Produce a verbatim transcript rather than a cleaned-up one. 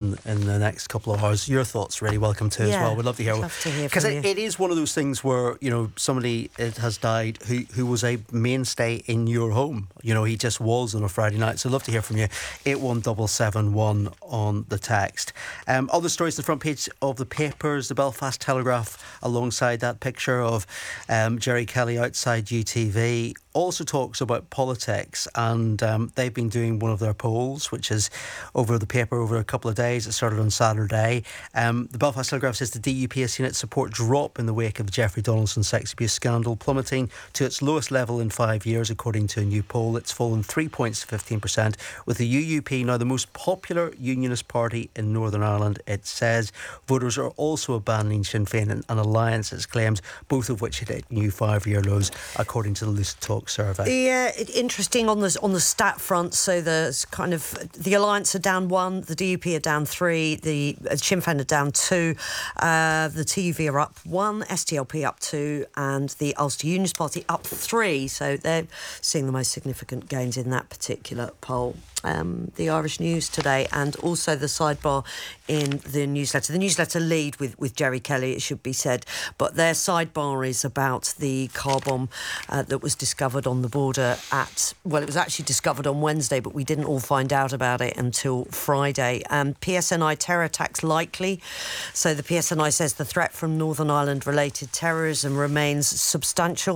in, in the next couple of hours. Your thoughts, really welcome too, yeah, as well. We'd love to hear. Love to hear because from it, you. it is one of those things where, you know, somebody it has died who who was a mainstay in your home. You know, he just was on a Friday night. So love to hear from you. Eight one seven seven one on the text. Um, other stories on the front page of the papers. The Belfast Telegraph, alongside that picture of um, Jerry Kelly outside U T V, also talks about politics, and um, they've been doing one of their polls, which is over the paper over a couple of days. It started on Saturday. Um, the Belfast Telegraph says the D U P has seen its support drop in the wake of the Jeffrey Donaldson sex abuse scandal, plummeting to its lowest level in five years, according to a new poll. It's fallen three points to fifteen percent, with the U U P now the most popular unionist party in Northern Ireland. It says voters are also abandoning Sinn Féin and, and alliances, claims both of which hit new five-year lows, according to the Lucid Talk survey. Yeah, it, interesting on the on the stat front. So the kind of the Alliance are down one, the D U P are down three, the uh, Sinn Féin are down two, uh, the T U V are up one, S D L P up two, and the Ulster Unionist Party up three. So they're seeing the most significant gains in that particular poll. Um, the Irish News today, and also the sidebar in the newsletter. The newsletter lead with, with Jerry Kelly, it should be said, but their sidebar is about the car bomb uh, that was discovered on the border at, well, it was actually discovered on Wednesday, but we didn't all find out about it until Friday. Um, P S N I terror attacks likely. So the P S N I says the threat from Northern Ireland related terrorism remains substantial.